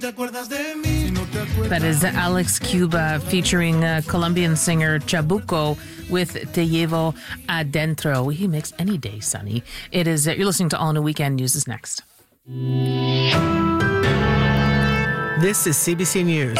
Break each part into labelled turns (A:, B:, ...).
A: That is Alex Cuba featuring Colombian singer Chabuco with Te Llevo Adentro. He makes any day sunny. It is. You're listening to All New Weekend News is next.
B: This is CBC News.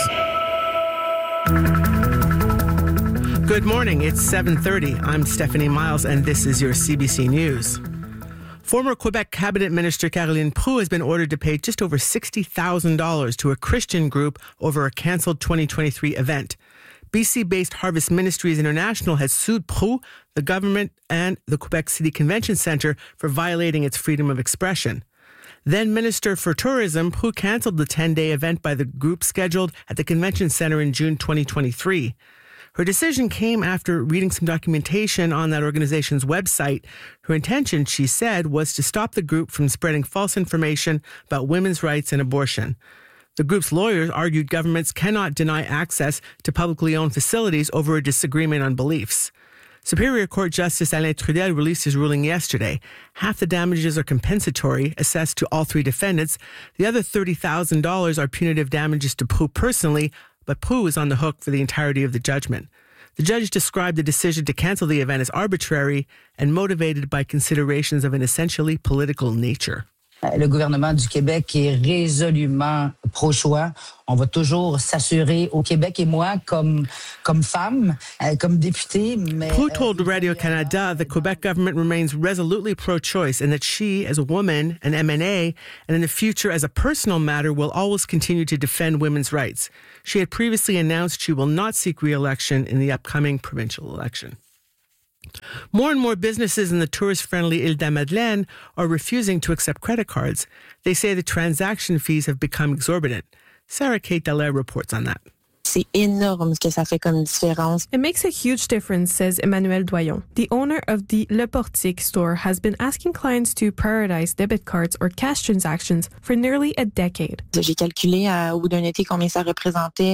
B: Good morning. It's 7:30. I'm Stephanie Miles, and this is your CBC News. Former Quebec Cabinet Minister Caroline Proulx has been ordered to pay just over $60,000 to a Christian group over a cancelled 2023 event. BC-based Harvest Ministries International has sued Proulx, the government, and the Quebec City Convention Centre for violating its freedom of expression. Then Minister for Tourism, Proulx cancelled the 10-day event by the group scheduled at the Convention Centre in June 2023. Her decision came after reading some documentation on that organization's website. Her intention, she said, was to stop the group from spreading false information about women's rights and abortion. The group's lawyers argued governments cannot deny access to publicly owned facilities over a disagreement on beliefs. Superior Court Justice Alain Trudel released his ruling yesterday. Half the damages are compensatory, assessed to all three defendants. The other $30,000 are punitive damages to Proulx personally, but Proulx is on the hook for the entirety of the judgment. The judge described the decision to cancel the event as arbitrary and motivated by considerations of an essentially political nature.
C: Le gouvernement du Québec est résolument pro-choix. On va toujours s'assurer au Québec et moi, comme femme, comme députée.
B: Proulx told Radio-Canada the Quebec government remains resolutely pro-choice and that she, as a woman, an MNA, and in the future as a personal matter, will always continue to defend women's rights. She had previously announced she will not seek re-election in the upcoming provincial election. More and more businesses in the tourist-friendly Île de la Madeleine are refusing to accept credit cards. They say the transaction fees have become exorbitant. Sarah Kate Dallaire reports on that.
D: C'est énorme ce que ça fait comme différence.
E: It makes a huge difference, says Emmanuel Doyon. The owner of the Le Portique store has been asking clients to prioritize debit cards or cash transactions for nearly a decade.
D: J'ai calculé au bout d'un été combien ça représentait,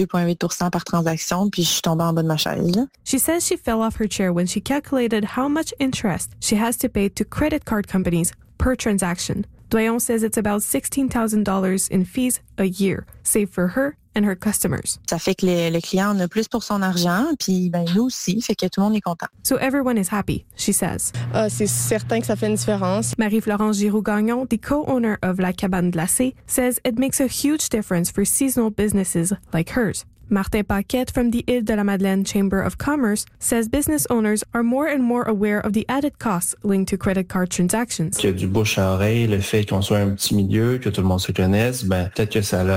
D: 2,8% par transaction, puis je suis tombée en bas de ma chaise.
E: She says she fell off her chair when she calculated how much interest she has to pay to credit card companies per transaction. Doyon says it's about $16,000 in fees a year, saved for her and her customers.
D: Ça fait que le client en a plus pour son argent, puis nous aussi, fait que tout le monde est content.
E: So everyone is happy, she says.
F: C'est certain que ça fait une différence.
E: Marie-Florence Giroux-Gagnon, the co-owner of La Cabane Glacée, says it makes a huge difference for seasonal businesses like hers. Martin Paquette from the Île de la Madeleine Chamber of Commerce says business owners are more and more aware of the added costs linked to credit card transactions.
G: Qu'il y a du bouche à oreille, le fait qu'on soit un petit milieu, que tout le monde se connaisse, peut-être que ça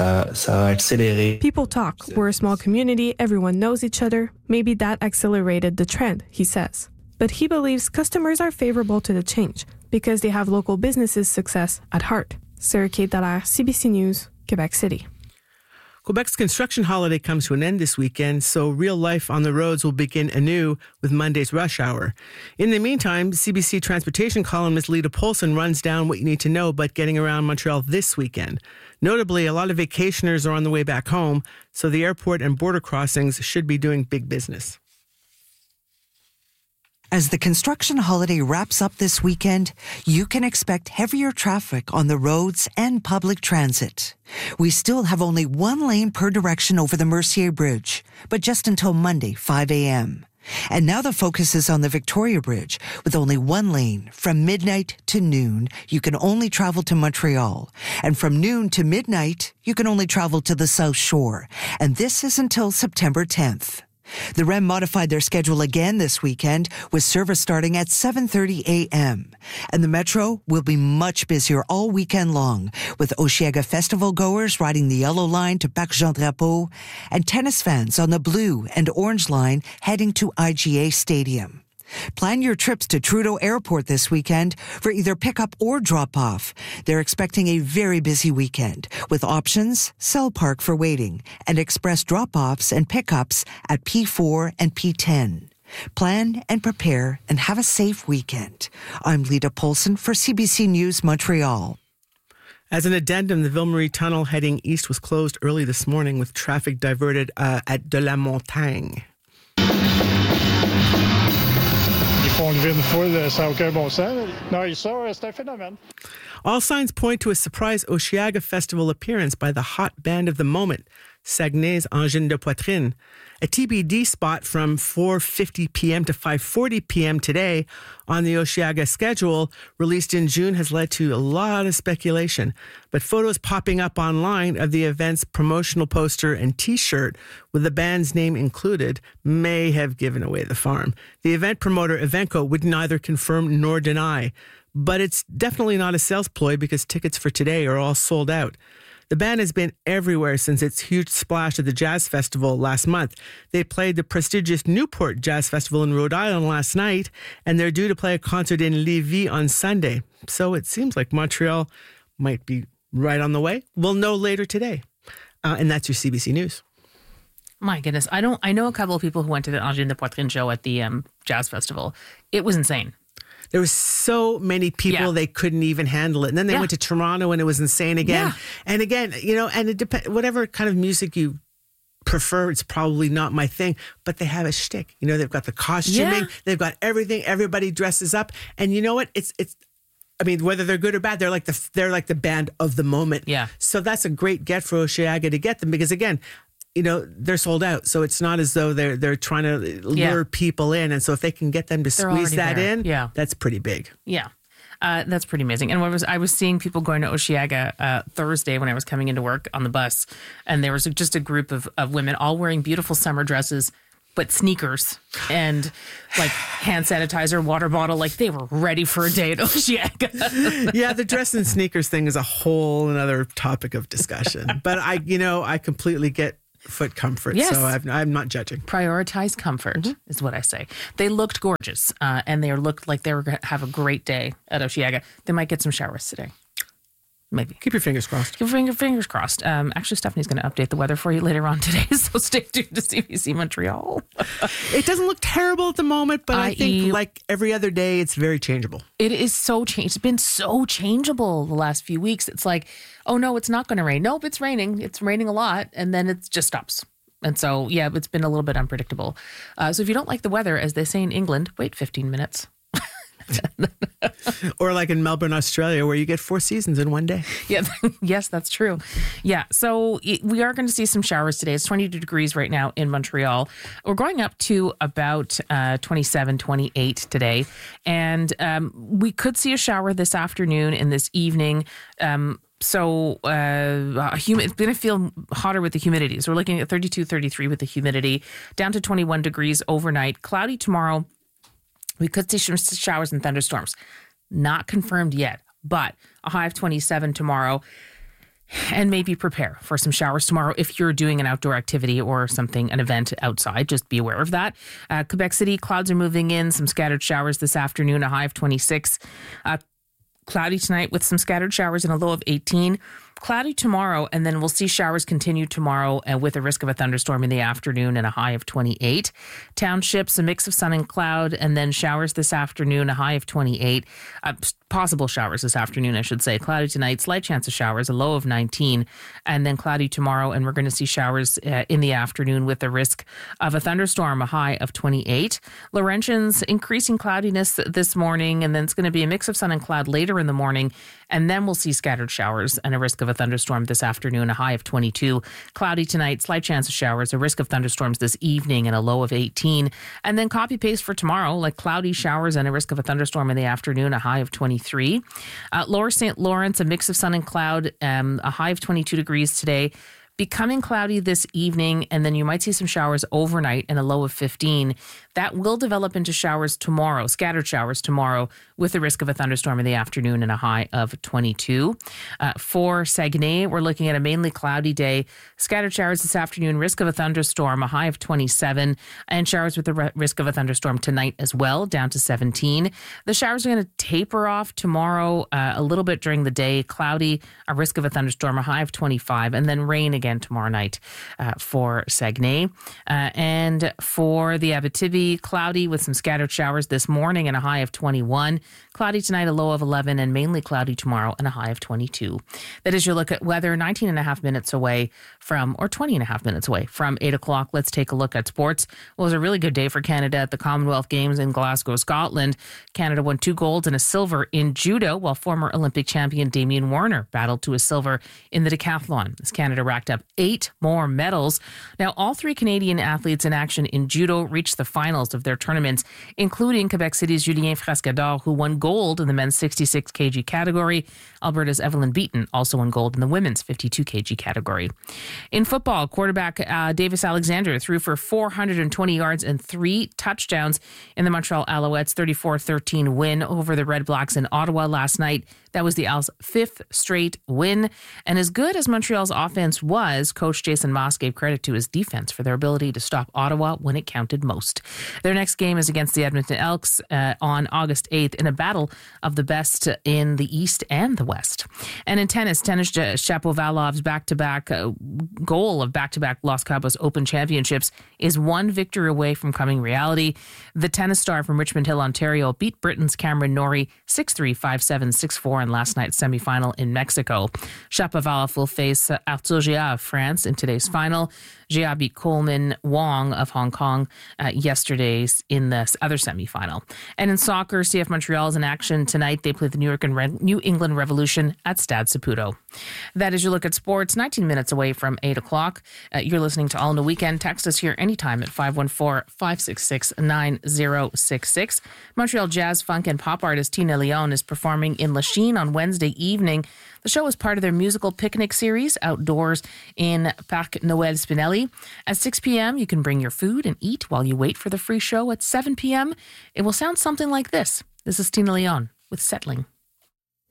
G: a accéléré.
E: People talk. We're a small community, everyone knows each other. Maybe that accelerated the trend, he says. But he believes customers are favorable to the change because they have local businesses' success at heart. Sarah Kate Dallaire, CBC News, Quebec City.
B: Quebec's construction holiday comes to an end this weekend, so real life on the roads will begin anew with Monday's rush hour. In the meantime, CBC transportation columnist Lita Polson runs down what you need to know about getting around Montreal this weekend. Notably, a lot of vacationers are on the way back home, so the airport and border crossings should be doing big business.
H: As the construction holiday wraps up this weekend, you can expect heavier traffic on the roads and public transit. We still have only one lane per direction over the Mercier Bridge, but just until Monday, 5 a.m. And now the focus is on the Victoria Bridge, with only one lane. From midnight to noon, you can only travel to Montreal. And from noon to midnight, you can only travel to the South Shore. And this is until September 10th. The REM modified their schedule again this weekend, with service starting at 7:30 a.m. And the Metro will be much busier all weekend long, with Osheaga Festival goers riding the Yellow Line to Parc Jean-Drapeau and tennis fans on the Blue and Orange Line heading to IGA Stadium. Plan your trips to Trudeau Airport this weekend for either pickup or drop-off. They're expecting a very busy weekend with options, Cell Park for waiting, and express drop-offs and pickups at P4 and P10. Plan and prepare and have a safe weekend. I'm Lita Polson for CBC News Montreal.
B: As an addendum, the Ville-Marie Tunnel heading east was closed early this morning with traffic diverted at De la Montagne.
I: Ils font lever une foule, ça n'a aucun bon sens. Non, ça, c'est un phénomène.
B: All signs point to a surprise Osheaga Festival appearance by the hot band of the moment, Saguenay's Engine de Poitrine. A TBD spot from 4:50 p.m. to 5:40 p.m. today on the Osheaga schedule, released in June, has led to a lot of speculation. But photos popping up online of the event's promotional poster and T-shirt with the band's name included may have given away the farm. The event promoter, Evenco, would neither confirm nor deny. But it's definitely not a sales ploy because tickets for today are all sold out. The band has been everywhere since its huge splash at the Jazz Festival last month. They played the prestigious Newport Jazz Festival in Rhode Island last night, and they're due to play a concert in Lévis on Sunday. So it seems like Montreal might be right on the way. We'll know later today. And that's your CBC News.
A: My goodness. I know a couple of people who went to the Engine de Poitrine show at the Jazz Festival. It was insane.
B: There was so many people they couldn't even handle it. And then they went to Toronto and it was insane again. Yeah. And again, and it depends, whatever kind of music you prefer, it's probably not my thing, but they have a shtick. They've got the costuming, they've got everything, everybody dresses up. And you know what? It's I mean, whether they're good or bad, they're like the band of the moment. Yeah. So that's a great get for Osheaga to get them because again, they're sold out. So it's not as though they're trying to lure people in. And so if they can get them to squeeze that in, that's pretty big.
A: Yeah. That's pretty amazing. And I was seeing people going to Osheaga Thursday when I was coming into work on the bus. And there was just a group of women all wearing beautiful summer dresses, but sneakers and like hand sanitizer, water bottle, like they were ready for a day at Osheaga.
B: Yeah, the dress and sneakers thing is a whole another topic of discussion. But I completely get foot comfort, so I'm not judging.
A: Prioritize comfort is what I say. They looked gorgeous, and they looked like they were going to have a great day at Osheaga. They might get some showers today. Maybe.
B: Keep your fingers crossed.
A: Keep your fingers crossed. Actually, Stephanie's going to update the weather for you later on today, so stay tuned to CBC Montreal.
B: It doesn't look terrible at the moment, but I think like every other day, it's very changeable.
A: It is so changed. It's been so changeable the last few weeks. It's like, oh no, it's not going to rain. Nope, it's raining. It's raining a lot, and then it just stops. And so, yeah, it's been a little bit unpredictable. So if you don't like the weather, as they say in England, wait 15 minutes.
B: Or like in Melbourne, Australia, where you get 4 seasons in one day.
A: Yeah, yes, that's true. Yeah, so we are going to see some showers today. It's 22 degrees right now in Montreal. We're going up to about 27, 28 today. And we could see a shower this afternoon and this evening. So it's going to feel hotter with the humidity. So we're looking at 32, 33 with the humidity, down to 21 degrees overnight. Cloudy tomorrow. We could see some showers and thunderstorms. Not confirmed yet, but a high of 27 tomorrow. And maybe prepare for some showers tomorrow if you're doing an outdoor activity or something, an event outside. Just be aware of that. Quebec City, clouds are moving in. Some scattered showers this afternoon, a high of 26. Cloudy tonight with some scattered showers and a low of 18. Cloudy tomorrow, and then we'll see showers continue tomorrow with a risk of a thunderstorm in the afternoon and a high of 28. Townships, a mix of sun and cloud, and then showers this afternoon, a high of 28. Possible showers this afternoon, I should say. Cloudy tonight, slight chance of showers, a low of 19, and then cloudy tomorrow, and we're going to see showers in the afternoon with a risk of a thunderstorm, a high of 28. Laurentians, increasing cloudiness this morning, and then it's going to be a mix of sun and cloud later in the morning, and then we'll see scattered showers and a risk of a thunderstorm this afternoon, a high of 22. Cloudy tonight, slight chance of showers, a risk of thunderstorms this evening, and a low of 18. And then copy paste for tomorrow, like cloudy showers and a risk of a thunderstorm in the afternoon, a high of 23. Lower St. Lawrence, a mix of sun and cloud, a high of 22 degrees today. Becoming cloudy this evening, and then you might see some showers overnight and a low of 15. That will develop into showers tomorrow, scattered showers tomorrow, with a risk of a thunderstorm in the afternoon and a high of 22. For Saguenay, we're looking at a mainly cloudy day. Scattered showers this afternoon, risk of a thunderstorm, a high of 27, and showers with a risk of a thunderstorm tonight as well, down to 17. The showers are going to taper off tomorrow a little bit during the day. Cloudy, a risk of a thunderstorm, a high of 25, and then rain again again tomorrow night for Saguenay. And for the Abitibi, cloudy with some scattered showers this morning and a high of 21. Cloudy tonight, a low of 11, and mainly cloudy tomorrow and a high of 22. That is your look at weather, 19 and a half minutes away from, or 20 and a half minutes away from 8 o'clock. Let's take a look at sports. Well, it was a really good day for Canada at the Commonwealth Games in Glasgow, Scotland. Canada won 2 golds and a silver in judo, while former Olympic champion Damien Warner battled to a silver in the decathlon, as Canada racked up 8 more medals. Now, all 3 Canadian athletes in action in judo reached the finals of their tournaments, including Quebec City's Julien Frascador, who won gold in the men's 66 kg category. Alberta's Evelyn Beaton also won gold in the women's 52 kg category. In football, quarterback Davis Alexander threw for 420 yards and 3 touchdowns in the Montreal Alouettes' 34-13 win over the Red Blacks in Ottawa last night. That was the Owls' 5th straight win. And as good as Montreal's offense was, Coach Jason Moss gave credit to his defense for their ability to stop Ottawa when it counted most. Their next game is against the Edmonton Elks on August 8th in a battle of the best in the East and the West. And in tennis Shapovalov's back-to-back goal of back-to-back Los Cabos Open Championships is 1 victory away from coming reality. The tennis star from Richmond Hill, Ontario, beat Britain's Cameron Norrie 6-3, 5-7, 6-4 in last night's semifinal in Mexico. Shapovalov will face Arthur Gia of France in today's final. Gia beat Coleman Wong of Hong Kong yesterday's in the other semifinal. And in soccer, CF Montreal is in action tonight. They play the New England Revolution at Stade Saputo. That is your look at sports, 19 minutes away from 8 o'clock. You're listening to All in the Weekend. Text us here anytime at 514-566-9066. Montreal jazz, funk, and pop artist Tina Leon is performing in Lachine on Wednesday evening. The show is part of their musical picnic series outdoors in Parc Noël Spinelli. At 6 p.m., you can bring your food and eat while you wait for the free show. At 7 p.m., it will sound something like this. This is Tina Leon with Settling.